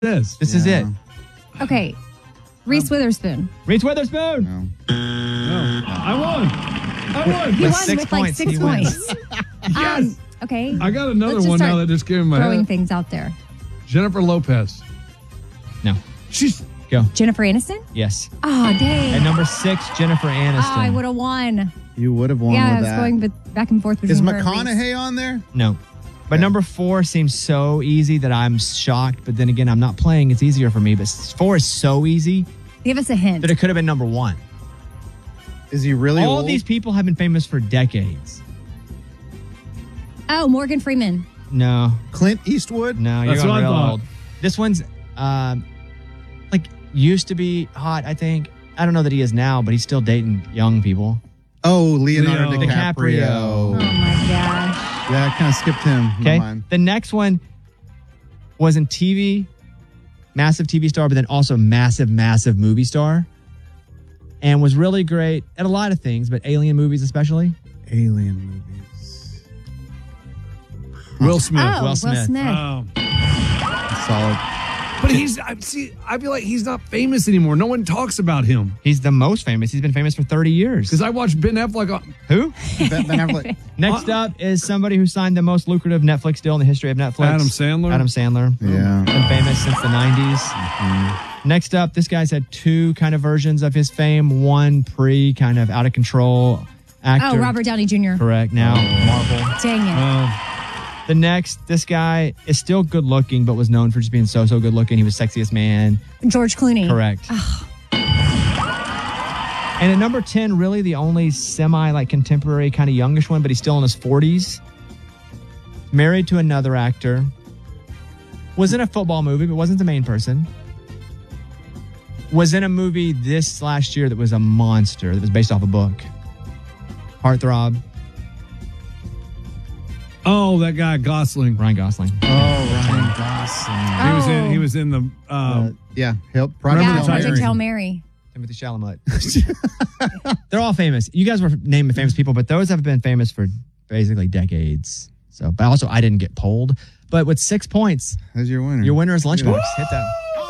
this. This is it. Okay. Reese Witherspoon. Reese Witherspoon. No. No. I won. He With won 6 with like points, 6 he wins. points. Yes. Okay. I got another Let's just one now start that just came in my throwing head. things out there. Jennifer Lopez. No. She's Go. Jennifer Aniston? Yes. Oh, dang. At number 6, Jennifer Aniston. Oh, I would have won. You would have won Yeah, I with was that. going back and forth between Is her and Reese. McConaughey on there? No. But number 4 seems so easy that I'm shocked. But then again, I'm not playing. It's easier for me. But 4 is so easy Give us a hint. that it could have been number 1. Is he really All old? these people have been famous for decades. Oh, Morgan Freeman. No. Clint Eastwood? No, you're That's going what I real thought. old. This one's like used to be hot, I think. I don't know that he is now, but he's still dating young people. Oh, Leonardo Leo. DiCaprio. Oh, my gosh. Yeah, I kind of skipped him. Okay. Never mind. The next one was in TV, massive TV star, but then also massive movie star. And was really great at a lot of things, but alien movies especially. Alien movies. Will Smith. Oh, Will Smith. Oh. Solid. But I feel like he's not famous anymore. No one talks about him. He's the most famous. He's been famous for 30 years. Because I watched Ben Affleck on. Who? Ben Affleck. Next up is somebody who signed the most lucrative Netflix deal in the history of Netflix. Adam Sandler? Adam Sandler. Yeah. Been famous since the 90s. Next up, this guy's had 2 kind of versions of his fame. One kind of out of control actor. Oh, Robert Downey Jr. Correct. Now, Marvel. Dang it. The next, this guy is still good looking, but was known for just being so good looking. He was sexiest man. George Clooney. Correct. And at number 10, really the only contemporary kind of youngish one, but he's still in his 40s. Married to another actor. Was in a football movie, but wasn't the main person. Was in a movie this last year that was a monster, that was based off a book. Heartthrob. Oh, that guy Gosling. Ryan Gosling. Oh, Ryan Gosling. He was in the. Yeah. Remember Yeah, the Project Titanic? Hail Mary. Timothy Chalamet. They're all famous. You guys were naming famous people, but those have been famous for basically decades. So, but also I didn't get polled. But with 6 points, Who's your winner? your winner is Lunchbox. Hit that.